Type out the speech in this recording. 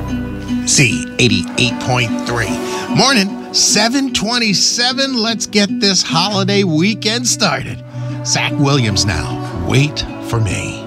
Z88.3. Morning, 7:27. Let's get this holiday weekend started. Zach Williams now. Wait for me.